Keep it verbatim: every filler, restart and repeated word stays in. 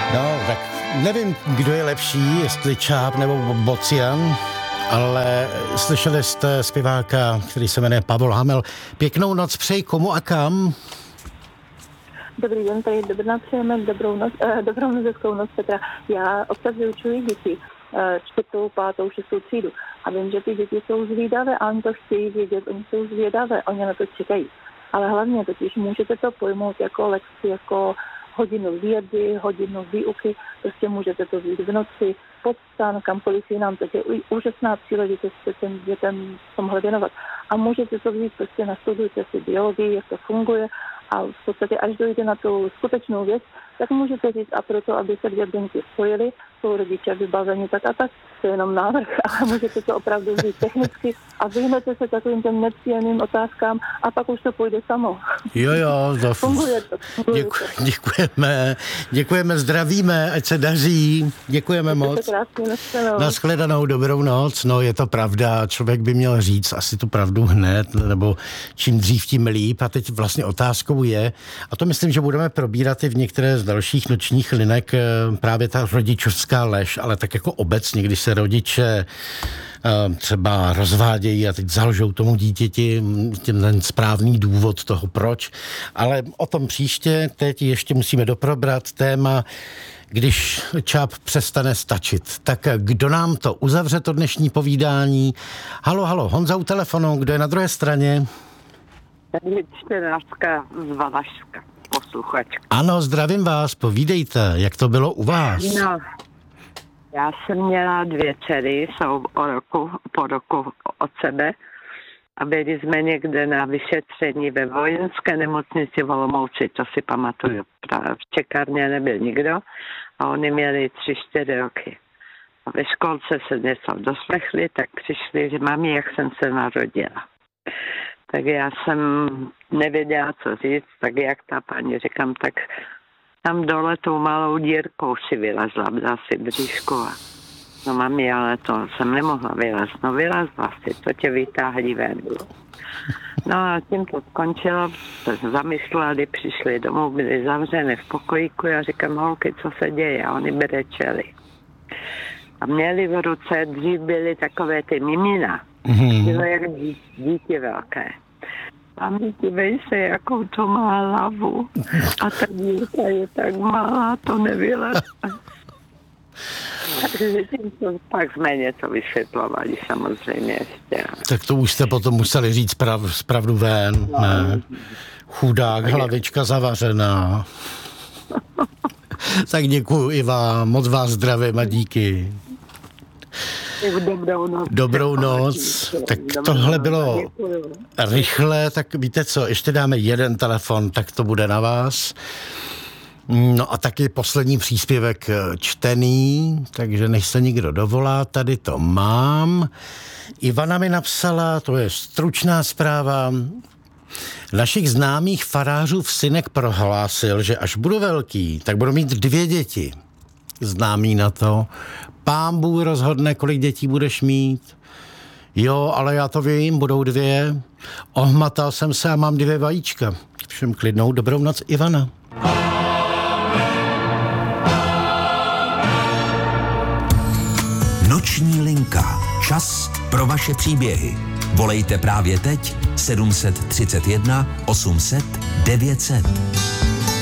No, tak nevím, kdo je lepší, jestli Čáp nebo Bocian, ale slyšeli jste zpěváka, který se jmenuje Pavol Hamel. Pěknou noc přeji komu a kam? Dobrý den, tady do Brna přejeme dobrou noc, eh, dobrou noc, hezkou noc, Petra. Já občas vyučuji děti, eh, čtvrtou, pátou, šestou třídu. A vím, že ty děti jsou zvědavé a oni to chtějí vědět, oni jsou zvědavé, oni na to čekají. Ale hlavně totiž můžete to pojmout jako lekci, jako hodinu vědy, hodinu výuky, prostě můžete to vzít v noci, pod stan, kamkoliv jinam, tak je úžasná příležitost se těm dětem tomhle věnovat. A můžete to vzít, prostě nastudujte si biologii, jak to funguje a v podstatě až dojde na tu skutečnou věc, tak můžete říct a proto, aby se dvě buňky spojily, jsou rodiče vybaveni tak a tak, to je jenom návrh, ale můžete to opravdu vzít technicky a vyhnete se takovým těm nepříjemným otázkám a pak už to půjde samo. Jo, jo, to funguje to. Funguje Děku, to. Děkujeme, děkujeme, zdravíme, ať se daří, děkujeme moc. Nashledanou, dobrou noc. No, je to pravda, člověk by měl říct asi tu pravdu hned, nebo čím dřív, tím líp. A teď vlastně otázkou je, a to myslím, že budeme probírat i v některé z dalších nočních linek, právě ta rodičovská lež, ale tak jako obecně, když se rodiče třeba rozvádějí a teď zalžou tomu dítěti ten správný důvod toho proč. Ale o tom příště, teď ještě musíme doprobrat téma, když Čáp přestane stačit. Tak kdo nám to uzavře, to dnešní povídání? Halo, halo, Honza u telefonu, kdo je na druhé straně? Tady čtenářka z Valašska, posluchačka. Ano, zdravím vás, povídejte, jak to bylo u vás? No, já jsem měla dvě dcery, jsou o roku, po roku od sebe a byli jsme někde na vyšetření ve vojenské nemocnici v Olomouci, to si pamatuju. V čekárně nebyl nikdo a oni měli tři, čtyři roky. A ve školce se něco doslechli, tak přišli, že mami, jak jsem se narodila. Tak já jsem nevěděla, co říct, tak jak ta paní, říkám, tak tam dole tou malou dírkou si vylezla, byla si bříšku a no mami, ale to jsem nemohla vylez, no vylezla si, to tě vytáhli ven. No a tím to skončilo, se zamysleli, přišli domů, byli zavřeny v pokojíku, já říkám, holky, co se děje? A oni brečeli. A měli v ruce, dřív byly takové ty mimina, mm-hmm. bylo jak dítě velké. A my dívej se, jakou to má hlavu. A ta dírka je tak malá, to nevyleze. Takže tím to pak jsme něco vysvětlovali samozřejmě ještě. Tak to už jste potom museli říct prav, zpravdu ven, no. Ne? Chudák, hlavička zavařená. Tak děkuji i vám, moc vás zdravím a díky. Dobrou noc. Dobrou noc. Tak tohle bylo rychle, tak víte co, ještě dáme jeden telefon, tak to bude na vás. No a taky poslední příspěvek čtený, takže než se nikdo dovolá, tady to mám. Ivana mi napsala, to je stručná zpráva. Našich známých farářův synek prohlásil, že až budu velký, tak budu mít dvě děti. Známý na to. Pán Bůh rozhodne, kolik dětí budeš mít. Jo, ale já to vím, budou dvě. Ohmatal jsem se a mám dvě vajíčka. Všem klidnou dobrou noc, Ivana. Noční linka. Čas pro vaše příběhy. Volejte právě teď sedm set třicet jedna osm set devět set.